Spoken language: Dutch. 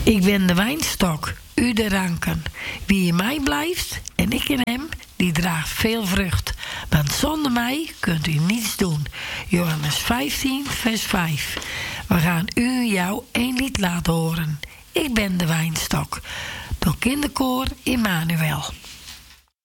Ik ben de wijnstok, u de ranken. Wie in mij blijft en ik in hem, die draagt veel vrucht. Want zonder mij kunt u niets doen. Johannes 15, vers 5. We gaan u en jou één lied laten horen. Ik ben de wijnstok. Door kinderkoor Immanuel.